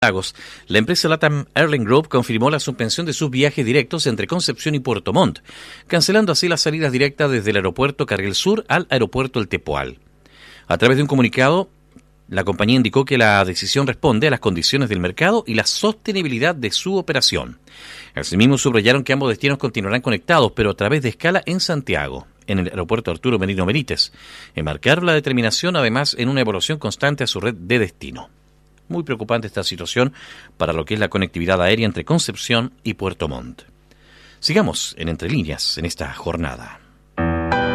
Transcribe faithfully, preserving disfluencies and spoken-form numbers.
Lagos, la empresa LATAM Airlines Group confirmó la suspensión de sus viajes directos entre Concepción y Puerto Montt, cancelando así las salidas directas desde el aeropuerto Carril Sur al aeropuerto El Tepual. A través de un comunicado, la compañía indicó que la decisión responde a las condiciones del mercado y la sostenibilidad de su operación. Asimismo, subrayaron que ambos destinos continuarán conectados, pero a través de escala en Santiago, en el aeropuerto Arturo Merino Benítez. Enmarcaron la determinación, además, en una evaluación constante a su red de destino. Muy preocupante esta situación para lo que es la conectividad aérea entre Concepción y Puerto Montt. Sigamos en Entre Líneas en esta jornada.